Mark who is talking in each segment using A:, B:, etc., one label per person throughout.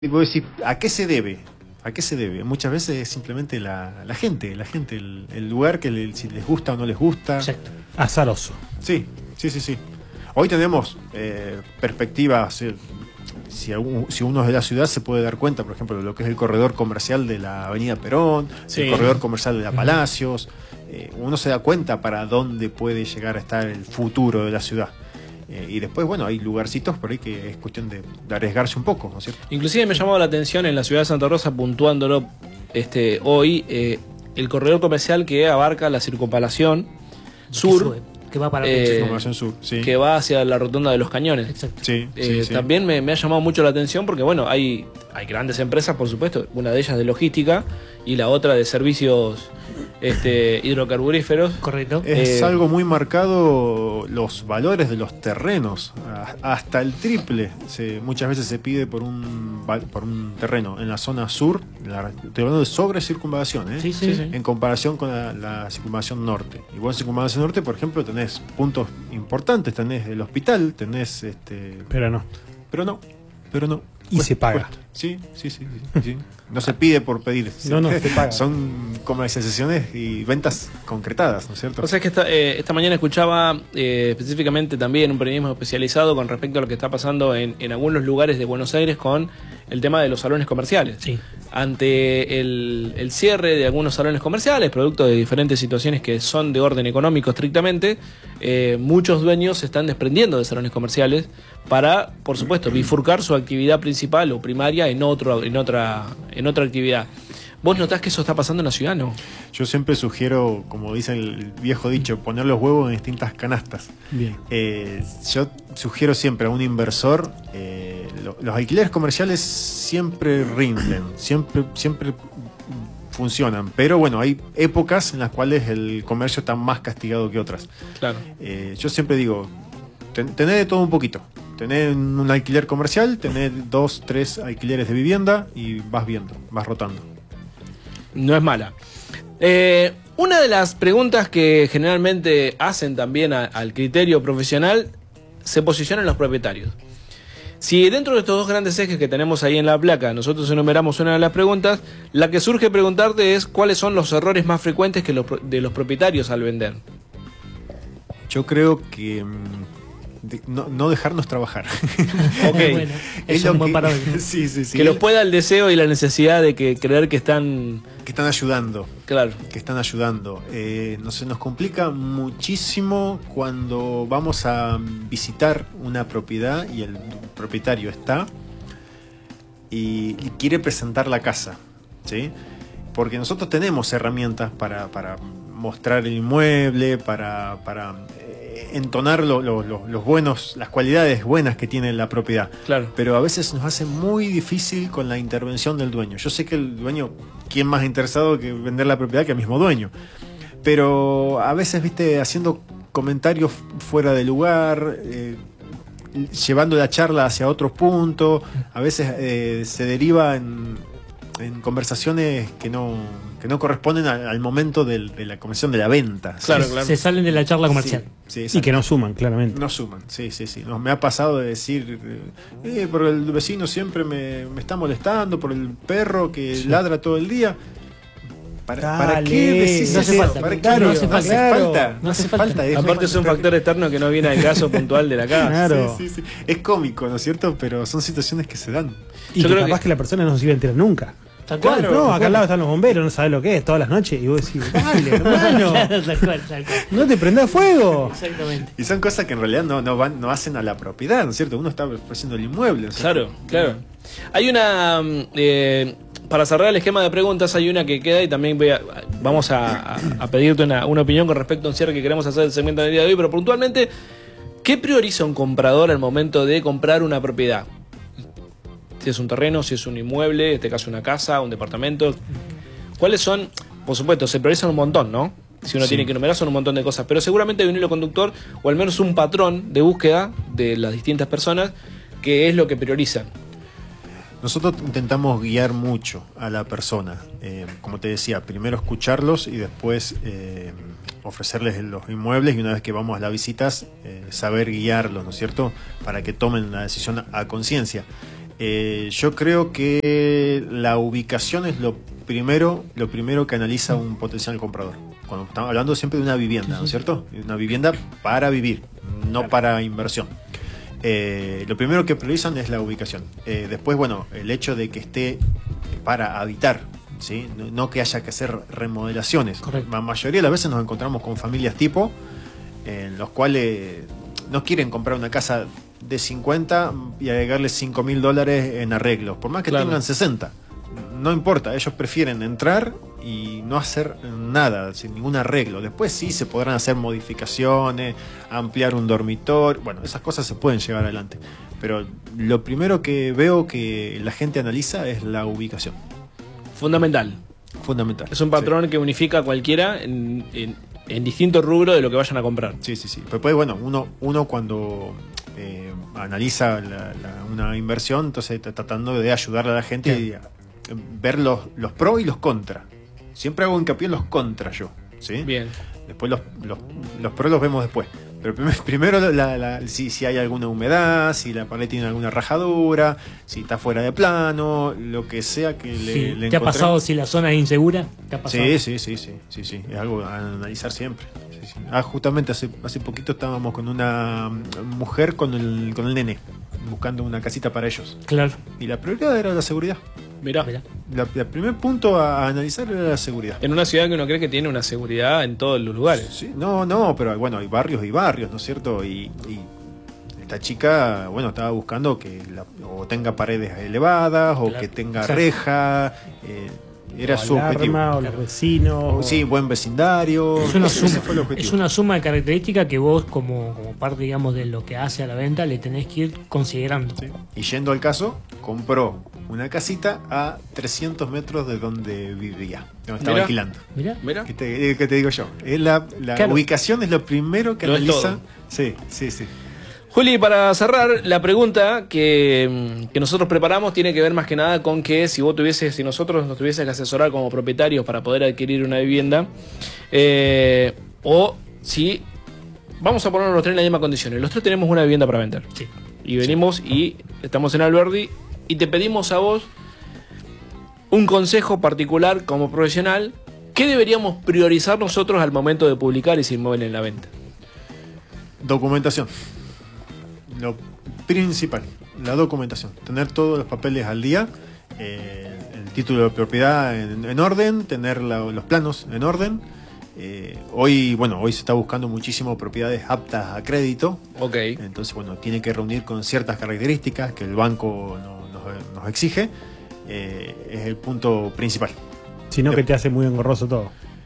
A: Y vos decís, ¿a qué se debe? ¿A qué se debe? Muchas veces es simplemente la gente, el lugar que si les gusta o no les gusta.
B: Exacto. Azaroso.
A: Sí. Hoy tenemos perspectivas, si uno es de la ciudad se puede dar cuenta, por ejemplo, de lo que es el corredor comercial de la Avenida Perón,
B: Sí.
A: el corredor comercial de la Palacios. Uno se da cuenta para dónde puede llegar a estar el futuro de la ciudad. Y después, bueno, hay lugarcitos por ahí que es cuestión de arriesgarse un poco, ¿no es cierto?
C: Inclusive me ha llamado la atención en la ciudad de Santa Rosa, puntuándolo hoy, el corredor comercial que abarca la circunvalación sur,
B: Que va para
A: Circunvalación sur, sí.
C: que va hacia la rotonda de los Cañones.
B: Exacto.
A: Sí.
C: También me ha llamado mucho la atención porque, bueno, hay grandes empresas, por supuesto, una de ellas de logística y la otra de servicios hidrocarburíferos.
B: Correcto.
A: Es algo muy marcado los valores de los terrenos, hasta el triple. Muchas veces se pide por un terreno en la zona sur, estoy hablando de sobre circunvalación,
B: Sí.
A: en comparación con la circunvalación norte. Y vos en circunvalación norte, por ejemplo, tenés puntos importantes, tenés el hospital, tenés
B: Pero no.
A: pero no.
B: Y se paga.
A: Sí. No se pide por pedir.
B: No, se paga.
A: Son comercializaciones y ventas concretadas, ¿no es cierto?
C: O sea, es que esta mañana escuchaba específicamente también un periodismo especializado con respecto a lo que está pasando en algunos lugares de Buenos Aires con el tema de los salones comerciales.
B: Sí.
C: Ante el cierre de algunos salones comerciales, producto de diferentes situaciones que son de orden económico estrictamente, muchos dueños se están desprendiendo de salones comerciales para, por supuesto, bifurcar su actividad principal o primaria en otra actividad. ¿Vos notás que eso está pasando en la ciudad, no?
A: Yo siempre sugiero, como dice el viejo dicho, poner los huevos en distintas canastas.
B: Bien.
A: Yo sugiero siempre a un inversor, los alquileres comerciales siempre rinden, siempre funcionan, pero bueno, hay épocas en las cuales el comercio está más castigado que otras.
C: Claro.
A: Yo siempre digo, tenés de todo un poquito. Tenés un alquiler comercial, tenés 2, 3 alquileres de vivienda y vas viendo, vas rotando.
C: No es mala. Una de las preguntas que generalmente hacen también al criterio profesional se posicionan los propietarios. Si dentro de estos dos grandes ejes que tenemos ahí en la placa nosotros enumeramos una de las preguntas, la que surge preguntarte es cuáles son los errores más frecuentes de los propietarios al vender.
A: Yo creo que no dejarnos trabajar.
C: Ok.
B: Bueno, es un buen parámetro.
A: Sí.
C: Que los pueda el deseo y la necesidad de creer que están...
A: Que están ayudando.
C: Claro.
A: Que están ayudando. Se nos complica muchísimo cuando vamos a visitar una propiedad y el propietario está y quiere presentar la casa, ¿sí? Porque nosotros tenemos herramientas para mostrar el inmueble, para entonar las cualidades buenas que tiene la propiedad.
C: Claro.
A: Pero a veces nos hace muy difícil con la intervención del dueño. Yo sé que el dueño, ¿quién más interesado que vender la propiedad que el mismo dueño? Pero a veces, viste, haciendo comentarios fuera de lugar, llevando la charla hacia otro punto, a veces se deriva en conversaciones que no corresponden al momento de la conversación de la venta.
C: Claro,
A: ¿sí?
C: claro.
B: Se salen de la charla comercial.
A: Sí,
B: Y que no suman, claramente.
A: no suman, sí. Me ha pasado de decir, por el vecino siempre me está molestando, por el perro que ladra todo el día. ¿Para qué decís
B: no hace
A: eso?
B: falta,
A: ¿Para qué?
B: claro,
A: No hace falta.
B: no hace falta.
C: Aparte es un factor externo que no viene al caso puntual de la casa.
B: Claro.
A: Sí. Es cómico, ¿no es cierto? Pero son situaciones que se dan.
B: Y
C: Yo
B: que
C: creo
B: capaz
C: que-
B: que la persona no se iba a enterar nunca.
C: Tal cual.
B: No, acá al lado están los bomberos, no sabes lo que es, todas las noches. Y vos decís, dale, hermano,
D: Tal cual.
B: no te prendás fuego.
D: Exactamente.
A: Y son cosas que en realidad no hacen a la propiedad, ¿no es cierto? Uno está ofreciendo el inmueble. ¿no es cierto?
C: Claro. Hay una... para cerrar el esquema de preguntas, hay una que queda y también vamos a pedirte una opinión con respecto a un cierre que queremos hacer del segmento del día de hoy, pero puntualmente, ¿qué prioriza un comprador al momento de comprar una propiedad? Si es un terreno, si es un inmueble, en este caso una casa, un departamento. ¿Cuáles son? Por supuesto, se priorizan un montón, ¿no? Si uno tiene que enumerar son un montón de cosas, pero seguramente hay un hilo conductor o al menos un patrón de búsqueda de las distintas personas que es lo que priorizan.
A: Nosotros intentamos guiar mucho a la persona. Como te decía, primero escucharlos y después ofrecerles los inmuebles, y una vez que vamos a las visitas, saber guiarlos, ¿no es cierto? Para que tomen la decisión a conciencia. Yo creo que la ubicación es lo primero que analiza un potencial comprador. Cuando estamos hablando siempre de una vivienda, ¿no es cierto? Una vivienda para vivir, no para inversión. Lo primero que priorizan es la ubicación. Después, bueno, el hecho de que esté para habitar, ¿sí? No que haya que hacer remodelaciones.
B: Correcto.
A: La mayoría de las veces nos encontramos con familias tipo en los cuales no quieren comprar una casa de 50 y agregarle $5.000 en arreglos, por más que
C: Claro.
A: tengan 60. No importa, ellos prefieren entrar y no hacer nada, sin ningún arreglo. Después sí se podrán hacer modificaciones, ampliar un dormitorio, bueno, esas cosas se pueden llevar adelante. Pero lo primero que veo que la gente analiza es la ubicación.
C: Fundamental.
A: Fundamental.
C: Es un patrón que unifica a cualquiera en distintos rubros de lo que vayan a comprar.
A: Sí, sí, sí. Pues bueno, uno cuando analiza una inversión, entonces está tratando de ayudarle a la gente y ver los pros y los contras. Siempre hago hincapié en los contras yo, ¿sí?
C: Bien.
A: Después los pros los vemos después. Pero primero si hay alguna humedad, si la pared tiene alguna rajadura, si está fuera de plano, lo que sea que
D: Sí.
A: le
D: ¿Te ha
A: encontremos.
D: pasado si la zona es insegura? ¿Te ha pasado?
A: Sí. Es algo a analizar siempre. Sí. Justamente hace poquito estábamos con una mujer con el nene, buscando una casita para ellos.
D: Claro.
A: Y la prioridad era la seguridad.
C: Mirá.
D: Mirá.
A: El primer punto a analizar era la seguridad.
C: En una ciudad que uno cree que tiene una seguridad en todos los lugares.
A: Sí, no, pero bueno, hay barrios y barrios, ¿no es cierto? Y esta chica, bueno, estaba buscando que o tenga paredes elevadas o
D: Claro.
A: que tenga
D: Exacto.
A: reja. Era
B: O
A: su objetivo.
B: alarma, o los vecinos.
A: Sí, buen vecindario.
D: Es una,
A: Ese
D: suma,
A: fue el objetivo.
D: es una suma de características que vos, como parte, digamos, de lo que hace a la venta, le tenés que ir considerando.
A: Sí. Y yendo al caso, compró una casita a 300 metros de donde vivía, donde estaba
C: Mirá.
A: alquilando.
D: Mirá.
C: Mirá.
A: ¿Qué te digo yo? Es la
D: Claro.
A: ubicación es lo primero que
C: Lo es
A: analiza.
C: todo.
A: Sí.
C: Juli, para cerrar, la pregunta que nosotros preparamos tiene que ver más que nada con que si nosotros nos tuviese que asesorar como propietarios para poder adquirir una vivienda, o si vamos a ponernos los tres en las mismas condiciones. Los tres tenemos una vivienda para vender.
D: Sí.
C: Y venimos y estamos en Alberdi y te pedimos a vos un consejo particular como profesional. ¿Qué deberíamos priorizar nosotros al momento de publicar ese inmueble en la venta?
A: Documentación. Lo principal, la documentación. Tener todos los papeles al día, el título de propiedad en orden, tener los planos en orden. Hoy se está buscando muchísimo propiedades aptas a crédito.
C: Ok.
A: Entonces, tiene que reunir con ciertas características que el banco nos exige. Es el punto principal.
B: Sino que te hace muy engorroso todo.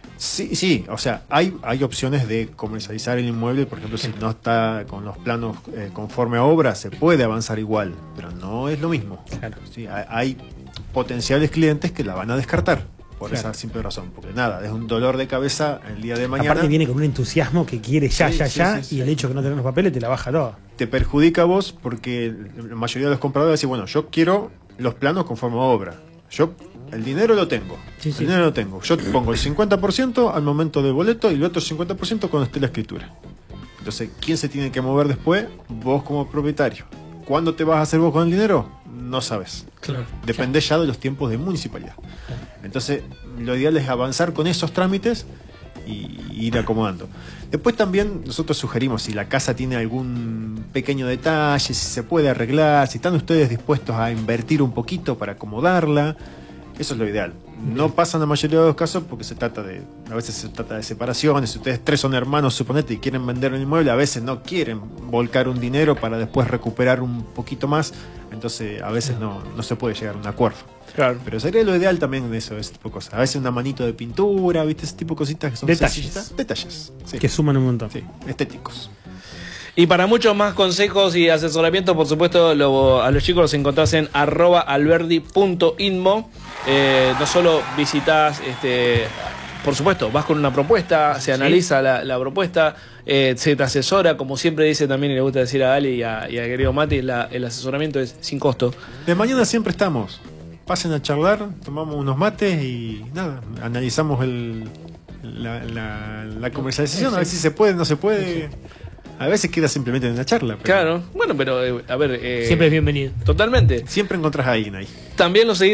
A: Sí, o sea, hay opciones de comercializar el inmueble, por ejemplo, si no está con los planos conforme a obra, se puede avanzar igual, pero no es lo mismo.
B: Claro.
A: Sí, hay potenciales clientes que la van a descartar por
B: Claro.
A: esa simple razón, porque nada, es un dolor de cabeza el día de mañana.
B: Aparte viene con un entusiasmo que quiere ya,
A: Sí,
B: ya,
A: sí,
B: ya,
A: sí,
B: y
A: sí.
B: el hecho de que no tenés los papeles te la baja todo.
A: Te perjudica a vos porque la mayoría de los compradores dicen, bueno, yo quiero los planos conforme a obra. El dinero lo tengo.
D: Sí, sí.
A: El dinero lo tengo. Yo pongo el 50% al momento del boleto y el otro 50% cuando esté la escritura. Entonces, ¿quién se tiene que mover después? Vos como propietario. ¿Cuándo te vas a hacer vos con el dinero? No sabes.
D: Claro.
A: Depende ya de los tiempos de municipalidad. Entonces, lo ideal es avanzar con esos trámites y ir acomodando. Después también nosotros sugerimos si la casa tiene algún pequeño detalle, si se puede arreglar, si están ustedes dispuestos a invertir un poquito para acomodarla. Eso es lo ideal. No pasa en la mayoría de los casos porque a veces se trata de separaciones. Si ustedes tres son hermanos, suponete, y quieren vender el inmueble, a veces no quieren volcar un dinero para después recuperar un poquito más. Entonces, a veces no se puede llegar a un acuerdo.
C: Claro.
A: Pero sería lo ideal también de ese tipo de cosas. A veces una manito de pintura, ¿viste? Ese tipo de cositas que son
B: Detalles.
A: sencillitas. Detalles. Sí.
B: Que suman un montón.
A: Sí, estéticos.
C: Y para muchos más consejos y asesoramiento, por supuesto, a los chicos los encontrás en @alberdi.inmo. No solo visitas, por supuesto, vas con una propuesta, se analiza la propuesta, se te asesora, como siempre dice también, y le gusta decir a Ali y a querido Mati, el asesoramiento es sin costo.
A: De mañana siempre estamos. Pasen a charlar, tomamos unos mates y nada, analizamos la comercialización, a ver si se puede, no se puede. A veces queda simplemente en una charla. Pero
C: Claro, bueno, pero a ver.
D: Siempre es bienvenido.
C: Totalmente.
A: siempre encontrás a alguien ahí.
C: También lo seguís